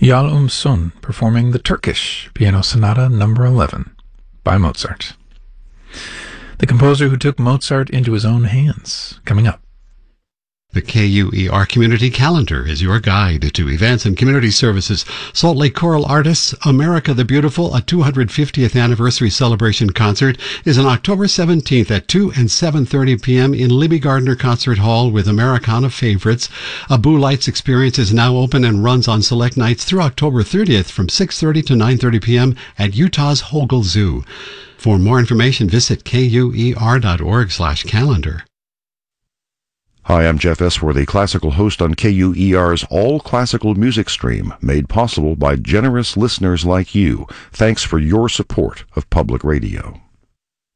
Yal Sun performing the Turkish Piano Sonata No. 11 by Mozart. The composer who took Mozart into his own hands, coming up. The KUER Community Calendar is your guide to events and community services. Salt Lake Choral Artists, America the Beautiful, a 250th anniversary celebration concert, is on October 17th at 2 and 7:30 p.m. in Libby Gardner Concert Hall with Americana favorites. A Boo Lights experience is now open and runs on select nights through October 30th from 6:30 to 9:30 p.m. at Utah's Hogle Zoo. For more information, visit kuer.org/calendar. Hi, I'm Jeff Esworthy, classical host on KUER's All Classical Music Stream, made possible by generous listeners like you. Thanks for your support of public radio.